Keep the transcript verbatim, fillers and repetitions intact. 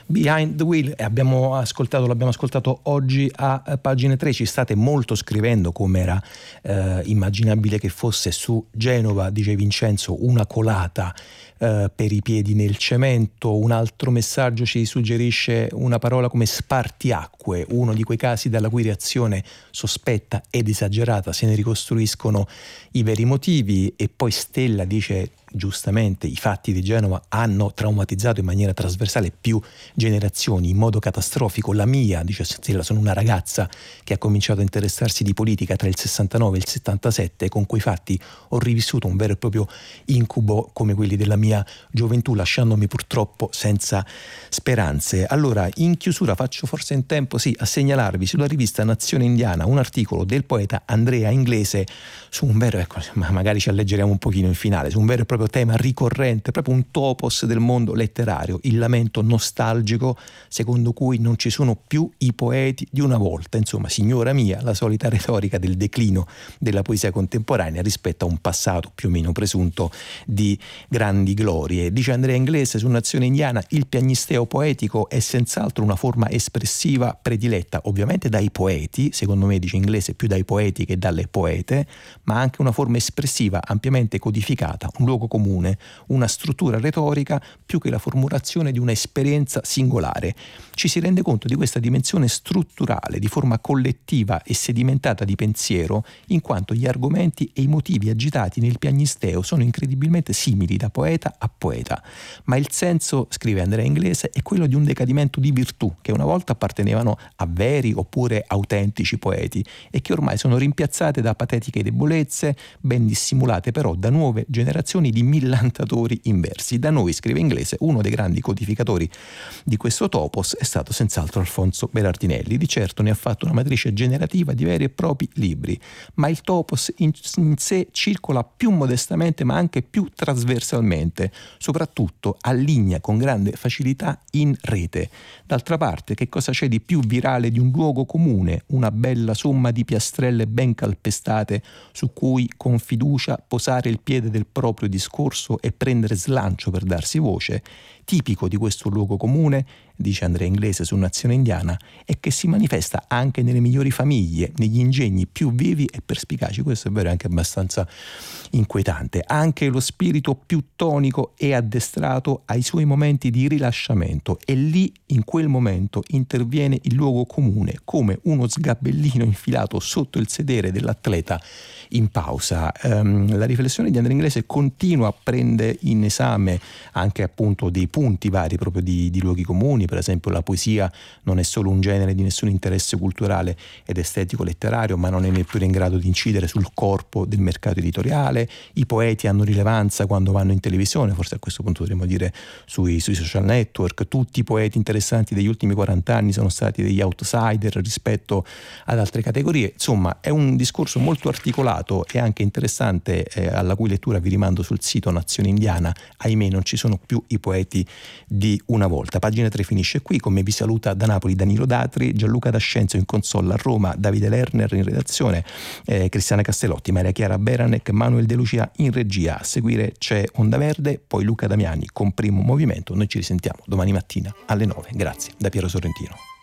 Behind the Wheel, e abbiamo ascoltato, l'abbiamo ascoltato oggi a, a pagine tre. Ci state molto scrivendo come era eh, immaginabile che fosse su Genova, dice Vincenzo, una colata eh, per i piedi nel cemento. Un altro messaggio ci suggerisce una parola come spartiacque, uno di quei casi dalla cui reazione sospetta ed esagerata se ne ricostruiscono i veri motivi. E poi Stella dice giustamente: i fatti di Genova hanno traumatizzato in maniera trasversale più generazioni, in modo catastrofico. La mia, dice Stella, sono una ragazza che ha cominciato a interessarsi di politica tra il sessantanove e il settantasette, e con quei fatti ho rivissuto un vero e proprio incubo come quelli della mia gioventù, lasciandomi purtroppo senza speranze. Allora, in chiusura faccio forse in tempo sì a segnalarvi sulla rivista Nazione Indiana un articolo del poeta Andrea Inglese su un vero, ecco, magari ci alleggeriamo un pochino in finale, su un vero e proprio tema ricorrente, proprio un topos del mondo letterario, il lamento nostalgico secondo cui non ci sono più i poeti di una volta. Insomma, signora mia, la solita retorica del declino della poesia contemporanea rispetto a un passato più o meno presunto di grandi glorie. Dice Andrea Inglese su Nazione Indiana: il piagnisteo poetico è senz'altro una forma espressiva prediletta ovviamente dai poeti, secondo me, dice Inglese, più dai poeti che dalle poete, ma anche una forma espressiva ampiamente codificata, un luogo comune, una struttura retorica più che la formulazione di una esperienza singolare. Ci si rende conto di questa dimensione strutturale, di forma collettiva e sedimentata di pensiero, in quanto gli argomenti e i motivi agitati nel piagnisteo sono incredibilmente simili da poeta a poeta. Ma il senso, scrive Andrea Inglese, è quello di un decadimento di virtù che una volta appartenevano a veri oppure autentici poeti e che ormai sono rimpiazzate da patetiche debolezze, ben dissimulate però da nuove generazioni di millantatori inversi. Da noi, scrive Inglese, uno dei grandi codificatori di questo topos è stato senz'altro Alfonso Berardinelli. Di certo ne ha fatto una matrice generativa di veri e propri libri, ma il topos in, in sé circola più modestamente ma anche più trasversalmente, soprattutto allinea con grande facilità in rete. D'altra parte, che cosa c'è di più virale di un luogo comune, una bella somma di piastrelle ben calpestate su cui con fiducia posare il piede del proprio discorso e prendere slancio per darsi voce? Tipico di questo luogo comune, dice Andrea Inglese su Nazione Indiana, è che si manifesta anche nelle migliori famiglie, negli ingegni più vivi e perspicaci. Questo è vero, è anche abbastanza inquietante. Anche lo spirito più tonico e addestrato ha i suoi momenti di rilasciamento, e lì, in quel momento, interviene il luogo comune, come uno sgabellino infilato sotto il sedere dell'atleta in pausa. Um, la riflessione di Andrea Inglese continua a prendere in esame anche appunto dei punti vari proprio di, di luoghi comuni. Per esempio, la poesia non è solo un genere di nessun interesse culturale ed estetico letterario, ma non è neppure in grado di incidere sul corpo del mercato editoriale. I poeti hanno rilevanza quando vanno in televisione, forse a questo punto dovremmo dire sui, sui social network. Tutti i poeti interessanti degli ultimi quaranta anni sono stati degli outsider rispetto ad altre categorie. Insomma, è un discorso molto articolato e anche interessante, eh, alla cui lettura vi rimando sul sito Nazione Indiana. Ahimè, non ci sono più i poeti di una volta. Pagina tre finisce qui. Come vi saluta da Napoli Danilo Datri, Gianluca D'Ascenzo in console a Roma, Davide Lerner in redazione, eh, Cristiana Castellotti, Maria Chiara Beranec, Manuel De Lucia in regia. A seguire c'è Onda Verde, poi Luca Damiani con Primo Movimento. Noi ci risentiamo domani mattina alle nove. Grazie, da Piero Sorrentino.